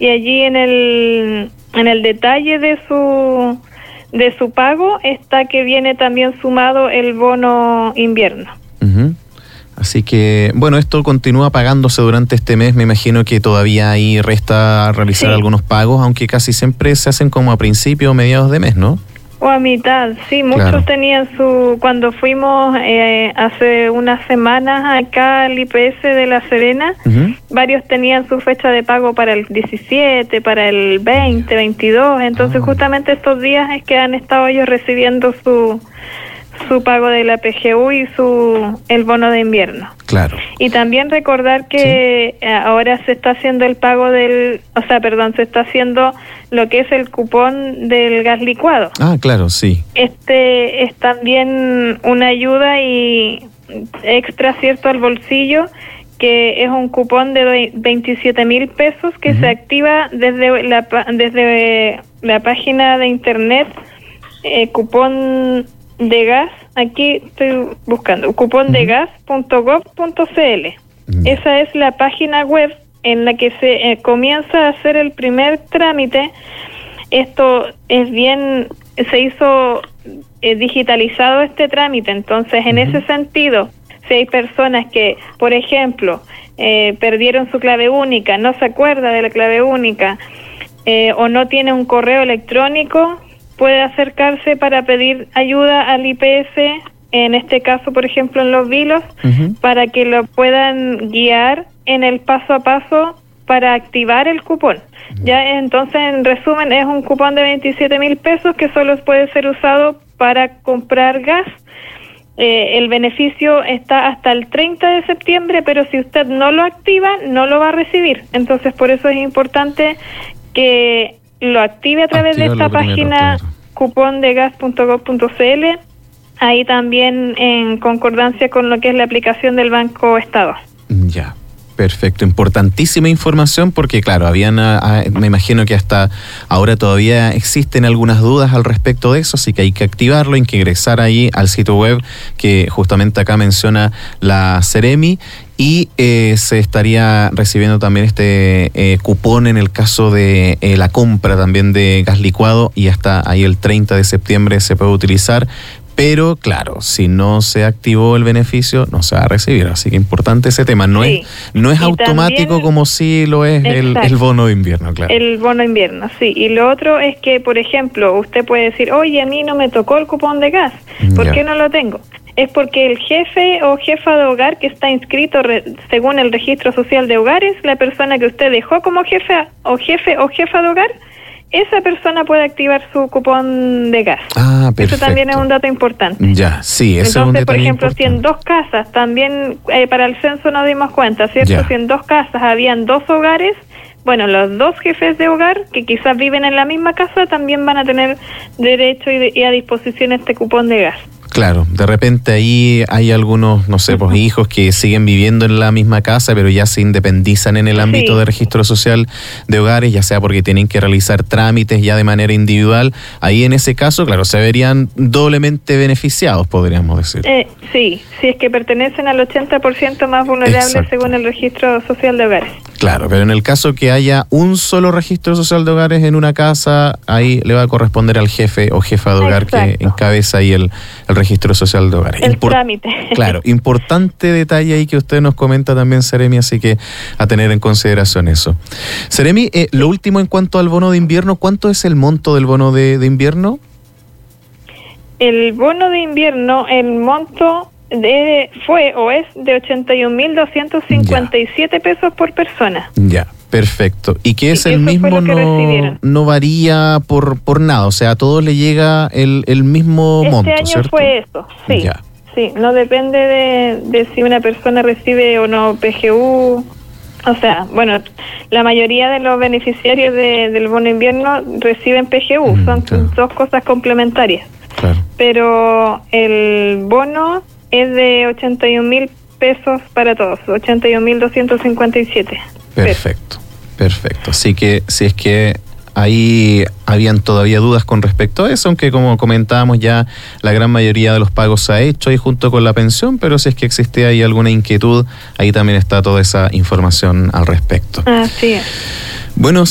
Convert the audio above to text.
y allí en el detalle de su pago está que viene también sumado el bono invierno. Uh-huh. Así que, bueno, esto continúa pagándose durante este mes. Me imagino que todavía ahí resta realizar algunos pagos, aunque casi siempre se hacen como a principio o mediados de mes, ¿no? O a mitad, sí. Muchos tenían cuando fuimos hace unas semanas acá al IPS de La Serena, varios tenían su fecha de pago para el 17, para el 20, 22. Entonces justamente estos días es que han estado ellos recibiendo su pago de la PGU y el bono de invierno. Claro. Y también recordar que ahora se está haciendo el pago se está haciendo lo que es el cupón del gas licuado. Ah, claro, sí. Este es también una ayuda y extra, ¿cierto?, al bolsillo, que es un cupón de 27,000 pesos que se activa desde la página de internet cupón de gas, aquí estoy buscando, cupondegas.gov.cl. Esa es la página web en la que se comienza a hacer el primer trámite. Esto se hizo digitalizado este trámite, entonces en ese sentido, si hay personas que, por ejemplo, perdieron su clave única, no se acuerda de la clave única, o no tiene un correo electrónico, puede acercarse para pedir ayuda al IPS, en este caso, por ejemplo, en Los Vilos, para que lo puedan guiar en el paso a paso para activar el cupón. Ya, entonces, en resumen, es un cupón de 27,000 pesos que solo puede ser usado para comprar gas. El beneficio está hasta el 30 de septiembre, pero si usted no lo activa, no lo va a recibir. Entonces, por eso es importante que lo active a través de esta página cupondegas.gov.cl, ahí también en concordancia con lo que es la aplicación del Banco Estado. Ya, perfecto, importantísima información porque claro, me imagino que hasta ahora todavía existen algunas dudas al respecto de eso, así que hay que activarlo, hay que ingresar ahí al sitio web que justamente acá menciona la Seremi. Y se estaría recibiendo también este cupón en el caso de la compra también de gas licuado, y hasta ahí el 30 de septiembre se puede utilizar. Pero claro, si no se activó el beneficio, no se va a recibir. Así que importante ese tema. No es automático también, como sí lo es el bono de invierno, claro. El bono de invierno, sí. Y lo otro es que, por ejemplo, usted puede decir, oye, a mí no me tocó el cupón de gas. ¿Por qué no lo tengo? Es porque el jefe o jefa de hogar que está inscrito según el registro social de hogares, la persona que usted dejó como jefe o jefa de hogar, esa persona puede activar su cupón de gas. Ah, perfecto. Eso también es un dato importante. Ya, sí, eso es un detalle. Entonces, por ejemplo, importante. Si en 2 casas, también para el censo nos dimos cuenta, ¿cierto? Ya. Si en 2 casas habían 2 hogares, bueno, los 2 jefes de hogar que quizás viven en la misma casa también van a tener derecho y a disposición este cupón de gas. Claro, de repente ahí hay algunos, no sé, pues hijos que siguen viviendo en la misma casa, pero ya se independizan en el ámbito de registro social de hogares, ya sea porque tienen que realizar trámites ya de manera individual. Ahí en ese caso, claro, se verían doblemente beneficiados, podríamos decir. Sí, si es que pertenecen al 80% más vulnerable según el registro social de hogares. Claro, pero en el caso que haya un solo registro social de hogares en una casa, ahí le va a corresponder al jefe o jefa de hogar que encabeza ahí el registro social de hogares. El trámite. Claro, importante detalle ahí que usted nos comenta también, Seremi, así que a tener en consideración eso. Seremi, lo último en cuanto al bono de invierno, ¿cuánto es el monto del bono de invierno? El bono de invierno, el monto fue o es de 81,257 pesos por persona. Ya. Perfecto. ¿Y qué es el mismo? No varía por nada, o sea, a todos le llega el mismo monto, ¿cierto? Este año fue eso, sí. Ya. Sí, no depende de si una persona recibe o no PGU. O sea, bueno, la mayoría de los beneficiarios del bono invierno reciben PGU, son 2 cosas complementarias. Claro. Pero el bono es de 81,000 pesos para todos, 81,257. Perfecto. Perfecto, así que si es que ahí habían todavía dudas con respecto a eso, aunque como comentábamos ya la gran mayoría de los pagos se ha hecho ahí junto con la pensión, pero si es que existe ahí alguna inquietud, ahí también está toda esa información al respecto. Así es. Bueno,